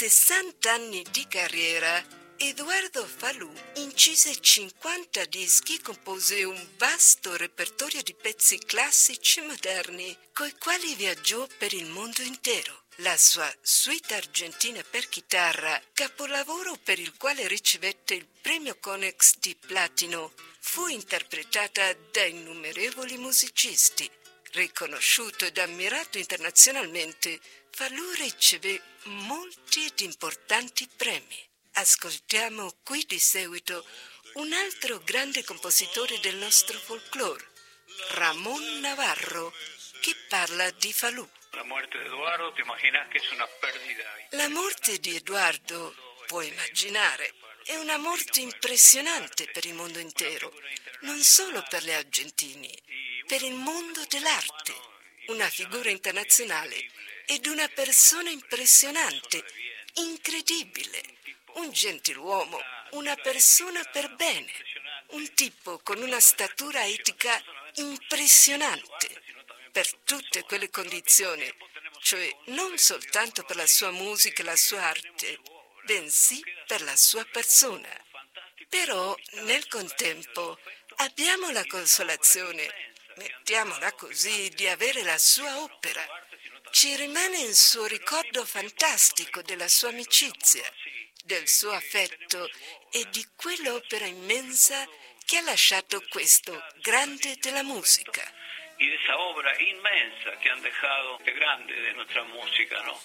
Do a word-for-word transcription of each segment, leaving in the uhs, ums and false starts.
sessanta anni di carriera, Edoardo Falù incise cinquanta dischi, compose un vasto repertorio di pezzi classici e moderni, coi quali viaggiò per il mondo intero. La sua suite argentina per chitarra, capolavoro per il quale ricevette il premio Konex di platino, fu interpretata da innumerevoli musicisti. Riconosciuto ed ammirato internazionalmente, Falù riceve molti ed importanti premi. Ascoltiamo qui di seguito un altro grande compositore del nostro folklore, Ramón Navarro, che parla di Falù. La morte di Edoardo, ti imaginas che è una perdita? La morte di Edoardo, puoi immaginare, è una morte impressionante per il mondo intero, non solo per gli argentini, per il mondo dell'arte, una figura internazionale ed una persona impressionante, incredibile, un gentiluomo, una persona per bene, un tipo con una statura etica impressionante, per tutte quelle condizioni, cioè non soltanto per la sua musica e la sua arte, bensì per la sua persona. Però, nel contempo, abbiamo la consolazione, mettiamola così, di avere la sua opera. Ci rimane il suo ricordo fantastico della sua amicizia, del suo affetto e di quell'opera immensa che ha lasciato questo grande della musica. Y de esa obra inmensa que han dejado de grande de nuestra música, ¿no?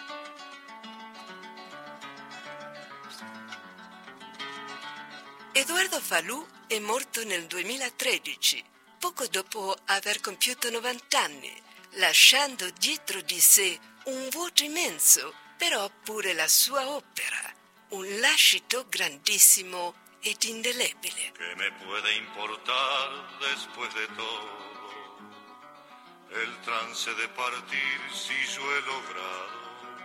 Edoardo Falù è morto nel duemilatredici, poco dopo aver compiuto novanta anni, lasciando dietro di sé un vuoto immenso, però pure la sua opera, un lascito grandissimo ed indelebile. ¿Qué me puede importar después de todo el trance de partir si yo he logrado